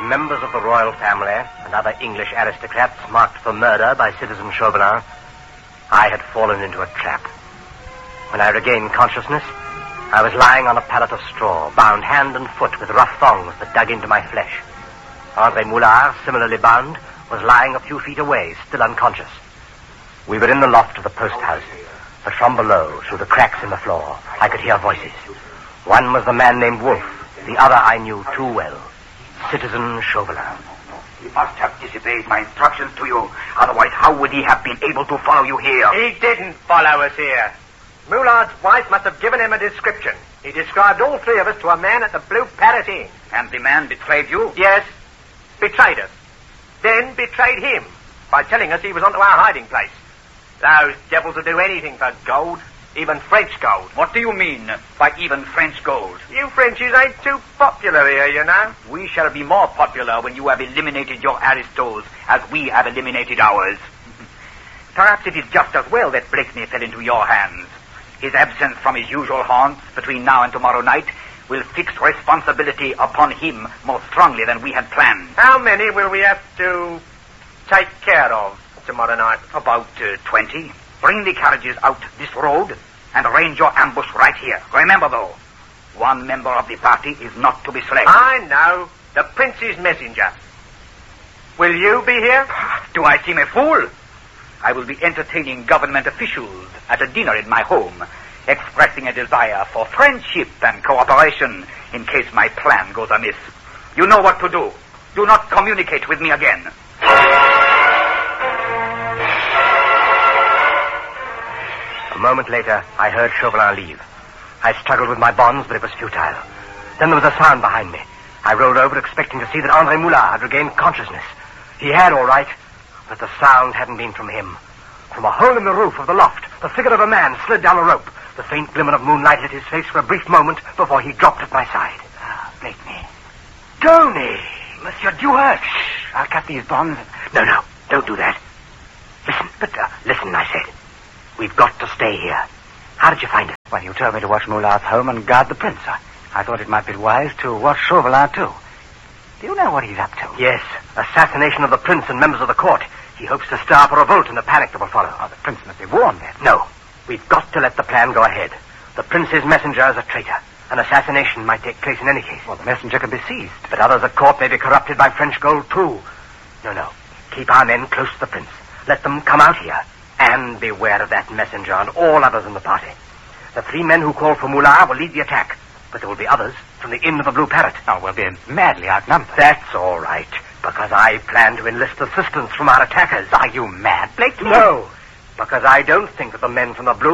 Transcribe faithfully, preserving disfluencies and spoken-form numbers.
members of the royal family and other English aristocrats marked for murder by Citizen Chauvelin, I had fallen into a trap. When I regained consciousness, I was lying on a pallet of straw, bound hand and foot with rough thongs that dug into my flesh. Andre Moulard, similarly bound, was lying a few feet away, still unconscious. We were in the loft of the post house, but from below, through the cracks in the floor, I could hear voices. One was the man named Wolfe. The other I knew too well. Citizen Chauvelin. He must have disobeyed my instructions to you. Otherwise, how would he have been able to follow you here? He didn't follow us here. Moulard's wife must have given him a description. He described all three of us to a man at the Blue Parrot Inn. And the man betrayed you? Yes. Betrayed us. Then betrayed him by telling us he was onto our hiding place. Those devils will do anything for gold. Even French gold. What do you mean by even French gold? You Frenchies ain't too popular here, you know. We shall be more popular when you have eliminated your aristos as we have eliminated ours. Perhaps it is just as well that Blakeney fell into your hands. His absence from his usual haunts between now and tomorrow night will fix responsibility upon him more strongly than we had planned. How many will we have to take care of tomorrow night? About uh, twenty. Bring the carriages out this road and arrange your ambush right here. Remember, though, one member of the party is not to be slain. I know. The prince's messenger. Will you be here? Do I seem a fool? I will be entertaining government officials at a dinner in my home, expressing a desire for friendship and cooperation in case my plan goes amiss. You know what to do. Do not communicate with me again. A moment later, I heard Chauvelin leave. I struggled with my bonds, but it was futile. Then there was a sound behind me. I rolled over, expecting to see that Andre Moulard had regained consciousness. He had, all right, but the sound hadn't been from him. From a hole in the roof of the loft, the figure of a man slid down a rope. The faint glimmer of moonlight lit his face for a brief moment before he dropped at my side. Ah, Blakeney. Tony! Monsieur Dewhurst. Shh, I'll cut these bonds. No, no, don't do that. Listen, but uh, listen, I said. We've got to stay here. How did you find it? Well, you told me to watch Moulard's home and guard the prince. I, I thought it might be wise to watch Chauvelin, too. Do you know what he's up to? Yes, assassination of the prince and members of the court. He hopes to stir up a revolt in the panic that will follow. Oh, the prince must be warned then. No, we've got to let the plan go ahead. The prince's messenger is a traitor. An assassination might take place in any case. Well, the messenger can be seized. But others at court may be corrupted by French gold, too. No, no. Keep our men close to the prince. Let them come out here. And beware of that messenger and all others in the party. The three men who call for Moulard will lead the attack, but there will be others from the Inn of the Blue Parrot. Oh, we'll be madly outnumbered. That's all right, because I plan to enlist assistance from our attackers. Are you mad, Blakeney? No, because I don't think that the men from the Blue